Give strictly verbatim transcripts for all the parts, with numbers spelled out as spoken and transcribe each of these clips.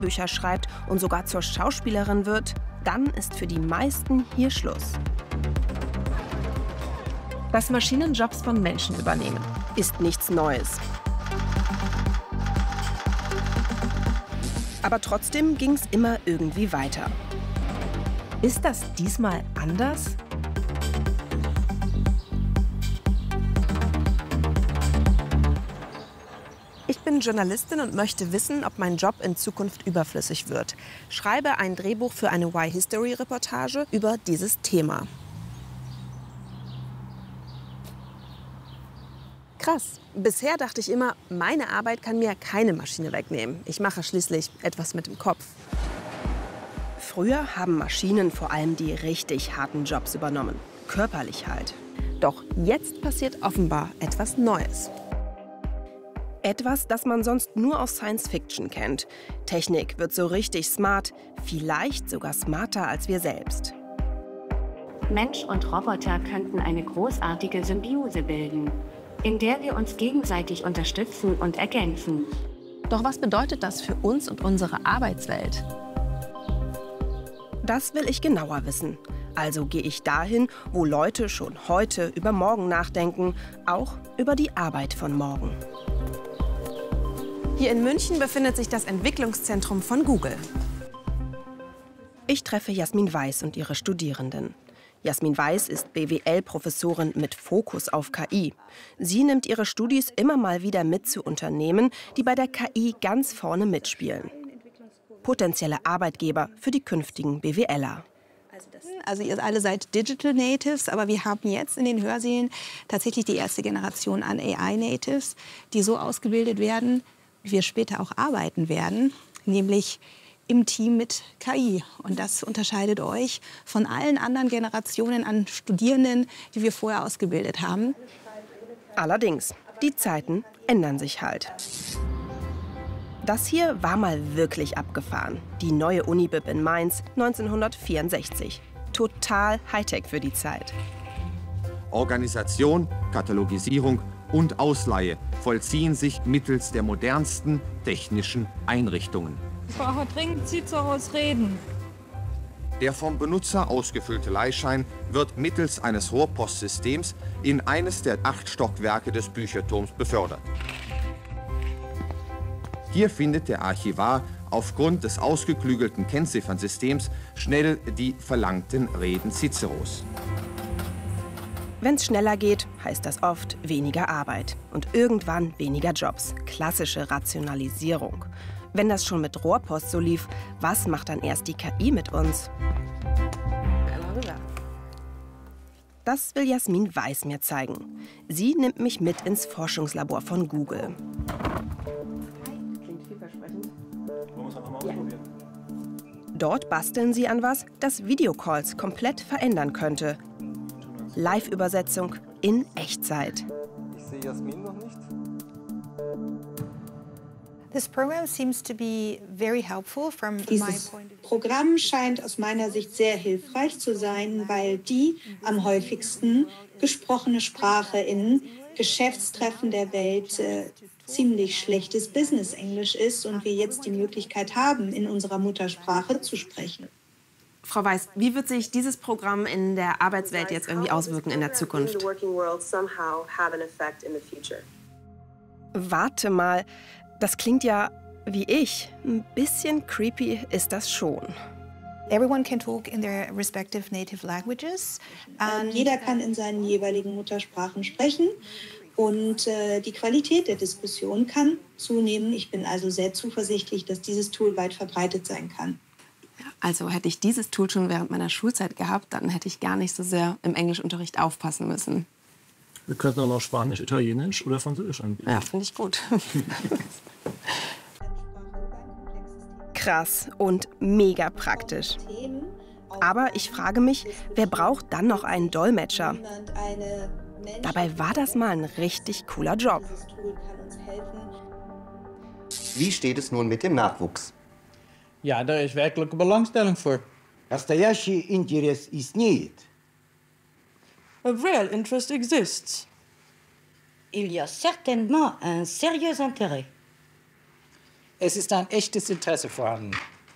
Drehbücher schreibt und sogar zur Schauspielerin wird, dann ist für die meisten hier Schluss. Dass Maschinen Jobs von Menschen übernehmen, ist nichts Neues. Aber trotzdem ging es immer irgendwie weiter. Ist das diesmal anders? Ich bin Journalistin und möchte wissen, ob mein Job in Zukunft überflüssig wird. Schreibe ein Drehbuch für eine Y-History-Reportage über dieses Thema. Krass. Bisher dachte ich immer, meine Arbeit kann mir keine Maschine wegnehmen. Ich mache schließlich etwas mit dem Kopf. Früher haben Maschinen vor allem die richtig harten Jobs übernommen. Körperlich halt. Doch jetzt passiert offenbar etwas Neues. Etwas, das man sonst nur aus Science Fiction kennt. Technik wird so richtig smart, vielleicht sogar smarter als wir selbst. Mensch und Roboter könnten eine großartige Symbiose bilden, in der wir uns gegenseitig unterstützen und ergänzen. Doch was bedeutet das für uns und unsere Arbeitswelt? Das will ich genauer wissen. Also gehe ich dahin, wo Leute schon heute über morgen nachdenken, auch über die Arbeit von morgen. Hier in München befindet sich das Entwicklungszentrum von Google. Ich treffe Jasmin Weiß und ihre Studierenden. Jasmin Weiß ist B W L-Professorin mit Fokus auf K I. Sie nimmt ihre Studis immer mal wieder mit zu Unternehmen, die bei der K I ganz vorne mitspielen. Potenzielle Arbeitgeber für die künftigen BWLer. Also ihr alle seid Digital Natives, aber wir haben jetzt in den Hörsälen tatsächlich die erste Generation an A I-Natives, die so ausgebildet werden, wie wir später auch arbeiten werden, nämlich im Team mit K I. Und das unterscheidet euch von allen anderen Generationen an Studierenden, die wir vorher ausgebildet haben. Allerdings, die Zeiten ändern sich halt. Das hier war mal wirklich abgefahren. Die neue Uni-Bib in Mainz neunzehnhundertvierundsechzig. Total Hightech für die Zeit. Organisation, Katalogisierung und Ausleihe vollziehen sich mittels der modernsten technischen Einrichtungen. Ich brauche dringend Ciceros Reden. Der vom Benutzer ausgefüllte Leihschein wird mittels eines Rohrpostsystems in eines der acht Stockwerke des Bücherturms befördert. Hier findet der Archivar aufgrund des ausgeklügelten Kennziffernsystems schnell die verlangten Reden Ciceros. Wenn es schneller geht, heißt das oft weniger Arbeit und irgendwann weniger Jobs. Klassische Rationalisierung. Wenn das schon mit Rohrpost so lief, was macht dann erst die K I mit uns? Das will Jasmin Weiß mir zeigen. Sie nimmt mich mit ins Forschungslabor von Google. Dort basteln sie an was, das Videocalls komplett verändern könnte. Live-Übersetzung in Echtzeit. Ich sehe Jasmin noch nicht. This program seems to be very helpful from my Dieses point of view. Programm scheint aus meiner Sicht sehr hilfreich zu sein, weil die am häufigsten gesprochene Sprache in Geschäftstreffen der Welt äh, ziemlich schlechtes Business-Englisch ist und wir jetzt die Möglichkeit haben, in unserer Muttersprache zu sprechen. Frau Weiß, wie wird sich dieses Programm in der Arbeitswelt jetzt irgendwie auswirken in der Zukunft? Warte mal, das klingt ja wie ich. Ein bisschen creepy ist das schon. Everyone can talk in their respective native languages. Und jeder kann in seinen jeweiligen Muttersprachen sprechen und äh, die Qualität der Diskussion kann zunehmen. Ich bin also sehr zuversichtlich, dass dieses Tool weit verbreitet sein kann. Also hätte ich dieses Tool schon während meiner Schulzeit gehabt, dann hätte ich gar nicht so sehr im Englischunterricht aufpassen müssen. Wir könnten auch noch Spanisch, Italienisch oder Französisch anbieten. Ja, finde ich gut. Krass und mega praktisch. Aber ich frage mich, wer braucht dann noch einen Dolmetscher? Dabei war das mal ein richtig cooler Job. Wie steht es nun mit dem Nachwuchs? Ja, daar is werkelijke belangstelling voor. Настоящий интерес is niet. A real interest exists. Il y a certainement un sérieux intérêt. Es ist ein echtes Interesse vorhanden.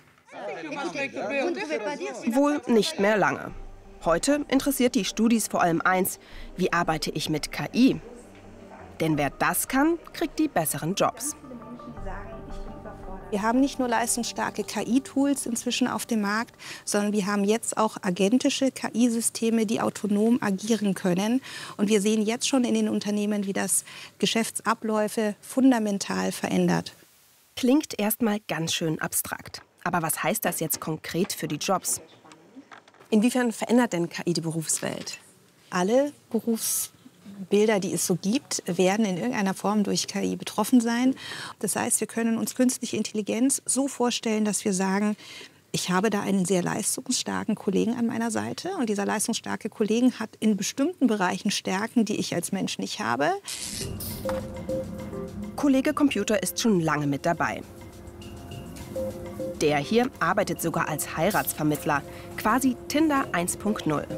Wohl nicht mehr lange. Heute interessiert die Studis vor allem eins: Wie arbeite ich mit K I? Denn wer das kann, kriegt die besseren Jobs. Wir haben nicht nur leistungsstarke K I-Tools inzwischen auf dem Markt, sondern wir haben jetzt auch agentische K I-Systeme, die autonom agieren können. Und wir sehen jetzt schon in den Unternehmen, wie das Geschäftsabläufe fundamental verändert. Klingt erstmal ganz schön abstrakt. Aber was heißt das jetzt konkret für die Jobs? Inwiefern verändert denn K I die Berufswelt? Alle Berufsbilder, die es so gibt, werden in irgendeiner Form durch K I betroffen sein. Das heißt, wir können uns künstliche Intelligenz so vorstellen, dass wir sagen, ich habe da einen sehr leistungsstarken Kollegen an meiner Seite. Und dieser leistungsstarke Kollege hat in bestimmten Bereichen Stärken, die ich als Mensch nicht habe. Kollege Computer ist schon lange mit dabei. Der hier arbeitet sogar als Heiratsvermittler, quasi Tinder eins punkt null.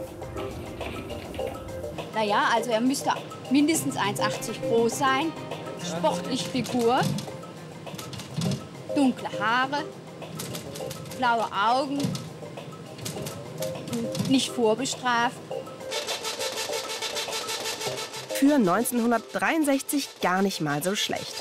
Naja, also er müsste mindestens eins Komma achtzig groß sein, sportliche Figur, dunkle Haare, blaue Augen, nicht vorbestraft. Für neunzehnhundertdreiundsechzig gar nicht mal so schlecht.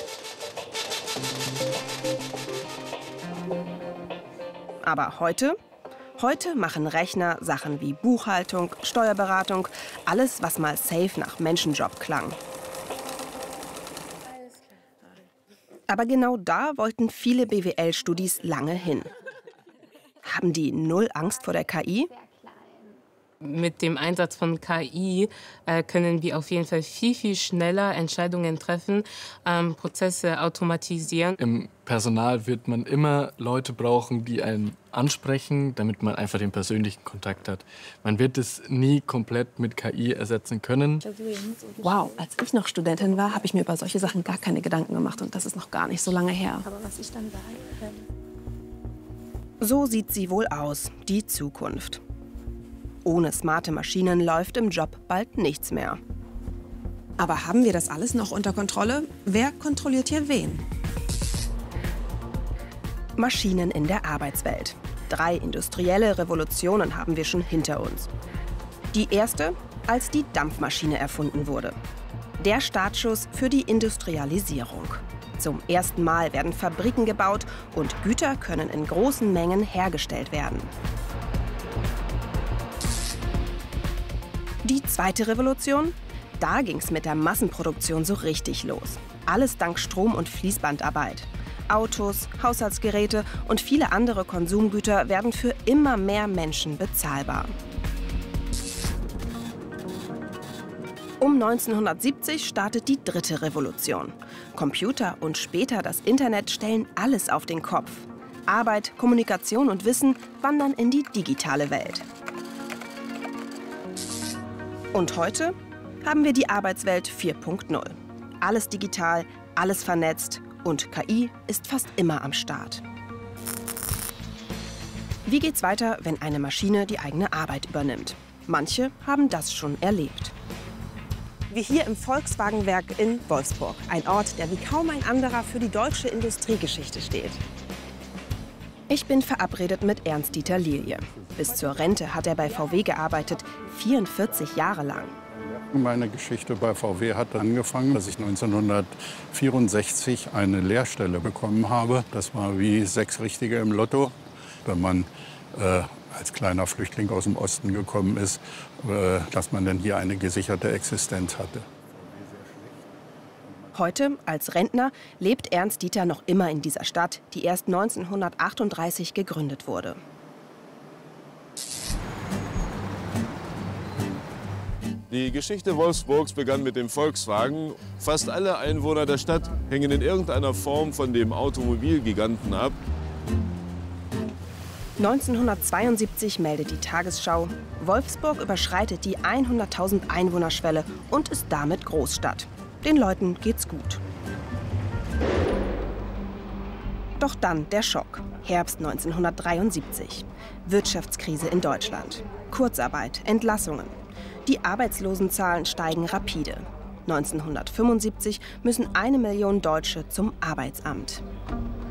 Aber heute? Heute machen Rechner Sachen wie Buchhaltung, Steuerberatung, alles, was mal safe nach Menschenjob klang. Aber genau da wollten viele B W L-Studis lange hin. Haben die null Angst vor der K I? Mit dem Einsatz von K I äh, können wir auf jeden Fall viel, viel schneller Entscheidungen treffen, ähm, Prozesse automatisieren. Im Personal wird man immer Leute brauchen, die einen ansprechen, damit man einfach den persönlichen Kontakt hat. Man wird es nie komplett mit K I ersetzen können. Wow, als ich noch Studentin war, habe ich mir über solche Sachen gar keine Gedanken gemacht. Und das ist noch gar nicht so lange her. Aber was ich dann sage, so sieht sie wohl aus, die Zukunft. Ohne smarte Maschinen läuft im Job bald nichts mehr. Aber haben wir das alles noch unter Kontrolle? Wer kontrolliert hier wen? Maschinen in der Arbeitswelt. Drei industrielle Revolutionen haben wir schon hinter uns. Die erste, als die Dampfmaschine erfunden wurde. Der Startschuss für die Industrialisierung. Zum ersten Mal werden Fabriken gebaut und Güter können in großen Mengen hergestellt werden. Die zweite Revolution? Da ging es mit der Massenproduktion so richtig los. Alles dank Strom- und Fließbandarbeit. Autos, Haushaltsgeräte und viele andere Konsumgüter werden für immer mehr Menschen bezahlbar. Um neunzehnhundertsiebzig startet die dritte Revolution. Computer und später das Internet stellen alles auf den Kopf. Arbeit, Kommunikation und Wissen wandern in die digitale Welt. Und heute haben wir die Arbeitswelt vier punkt null. Alles digital, alles vernetzt und K I ist fast immer am Start. Wie geht's weiter, wenn eine Maschine die eigene Arbeit übernimmt? Manche haben das schon erlebt. Wie hier im Volkswagenwerk in Wolfsburg. Ein Ort, der wie kaum ein anderer für die deutsche Industriegeschichte steht. Ich bin verabredet mit Ernst-Dieter Lilje. Bis zur Rente hat er bei V W gearbeitet, vierundvierzig Jahre lang. Meine Geschichte bei V W hat angefangen, dass ich neunzehnhundertvierundsechzig eine Lehrstelle bekommen habe. Das war wie sechs Richtige im Lotto, wenn man äh, als kleiner Flüchtling aus dem Osten gekommen ist, äh, dass man dann hier eine gesicherte Existenz hatte. Heute, als Rentner, lebt Ernst-Dieter noch immer in dieser Stadt, die erst neunzehnhundertachtunddreißig gegründet wurde. Die Geschichte Wolfsburgs begann mit dem Volkswagen. Fast alle Einwohner der Stadt hängen in irgendeiner Form von dem Automobilgiganten ab. neunzehnhundertzweiundsiebzig meldet die Tagesschau, Wolfsburg überschreitet die hunderttausend Einwohnerschwelle und ist damit Großstadt. Den Leuten geht's gut. Doch dann der Schock. Herbst neunzehnhundertdreiundsiebzig. Wirtschaftskrise in Deutschland. Kurzarbeit, Entlassungen. Die Arbeitslosenzahlen steigen rapide. neunzehnhundertfünfundsiebzig müssen eine Million Deutsche zum Arbeitsamt.